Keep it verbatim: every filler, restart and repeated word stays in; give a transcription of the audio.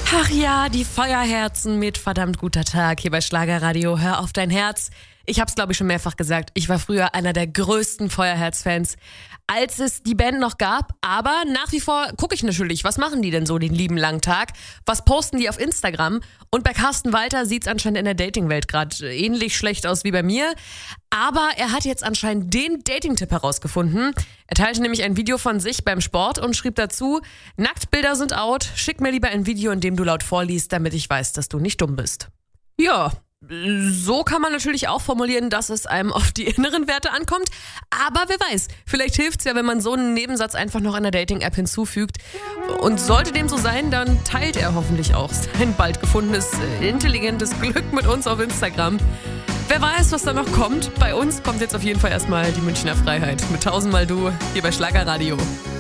Ach ja, die Feuerherzen mit verdammt guter Tag hier bei Schlagerradio. Hör auf dein Herz. Ich hab's, glaube ich, schon mehrfach gesagt. Ich war früher einer der größten Feuerherz-Fans, als es die Band noch gab. Aber nach wie vor gucke ich natürlich, was machen die denn so den lieben langen Tag? Was posten die auf Instagram? Und bei Carsten Walter sieht's anscheinend in der Datingwelt gerade ähnlich schlecht aus wie bei mir. Aber er hat jetzt anscheinend den Dating-Tipp herausgefunden. Er teilte nämlich ein Video von sich beim Sport und schrieb dazu: Nacktbilder sind out, schick mir lieber ein Video, in dem du laut vorliest, damit ich weiß, dass du nicht dumm bist. Ja, so kann man natürlich auch formulieren, dass es einem auf die inneren Werte ankommt. Aber wer weiß, vielleicht hilft's ja, wenn man so einen Nebensatz einfach noch einer Dating-App hinzufügt. Und sollte dem so sein, dann teilt er hoffentlich auch sein bald gefundenes, intelligentes Glück mit uns auf Instagram. Wer weiß, was da noch kommt. Bei uns kommt jetzt auf jeden Fall erstmal die Münchner Freiheit mit tausendmal Du hier bei Schlagerradio.